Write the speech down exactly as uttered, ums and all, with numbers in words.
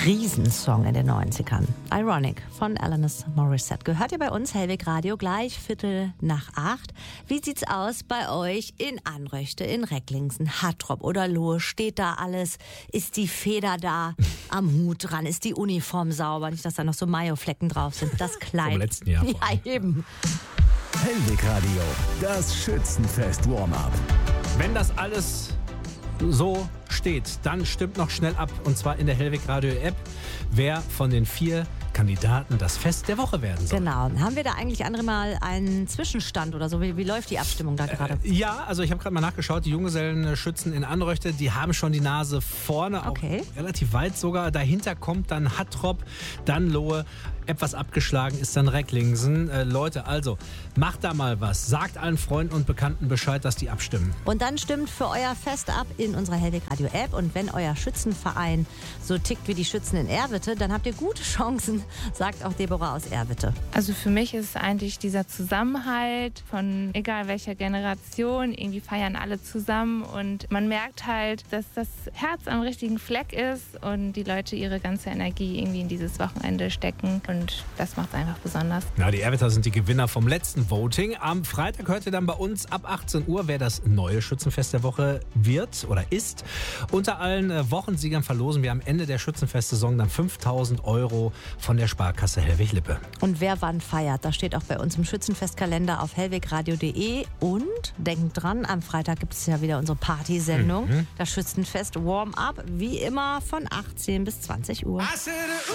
Riesensong in den neunzigern. Ironic von Alanis Morissette. Gehört ihr bei uns, Hellweg Radio, gleich Viertel nach acht. Wie sieht's aus bei euch in Anröchte, in Recklinghausen, Hattrop oder Lohe? Steht da alles? Ist die Feder da am Hut dran? Ist die Uniform sauber? Nicht, dass da noch so Mayo-Flecken drauf sind. Das Kleid. Vom letzten Jahr. Ja, eben. Hellweg Radio, das Schützenfest Warm-up. Wenn das alles so steht, dann stimmt noch schnell ab. Und zwar in der Hellweg Radio App, wer von den vier Kandidaten das Fest der Woche werden soll. Genau. Haben wir da eigentlich andere mal einen Zwischenstand oder so? Wie, wie läuft die Abstimmung da gerade? Äh, ja, also ich habe gerade mal nachgeschaut, die Junggesellenschützen in Anröchte, die haben schon die Nase vorne, auch Okay. relativ weit sogar. Dahinter kommt dann Hattrop, dann Lohe. Etwas abgeschlagen ist dann Recklinghausen. Äh, Leute, also macht da mal was. Sagt allen Freunden und Bekannten Bescheid, dass die abstimmen. Und dann stimmt für euer Fest ab in unserer Hellweg Radio App. Und wenn euer Schützenverein so tickt wie die Schützen in Erwitte, dann habt ihr gute Chancen, sagt auch Deborah aus Erwitte. Also für mich ist es eigentlich dieser Zusammenhalt von egal welcher Generation. Irgendwie feiern alle zusammen und man merkt halt, dass das Herz am richtigen Fleck ist und die Leute ihre ganze Energie irgendwie in dieses Wochenende stecken. Und das macht es einfach besonders. Ja, die Erwitter sind die Gewinner vom letzten Voting. Am Freitag hört ihr dann bei uns ab achtzehn Uhr, wer das neue Schützenfest der Woche wird oder ist. Unter allen äh, Wochensiegern verlosen wir am Ende der Schützenfest-Saison dann fünftausend Euro von der Sparkasse Hellwig-Lippe. Und wer wann feiert, das steht auch bei uns im Schützenfestkalender auf hellwegradio punkt de. Und denkt dran, am Freitag gibt es ja wieder unsere Partysendung, mhm. das Schützenfest Warm-up, wie immer von achtzehn bis zwanzig Uhr.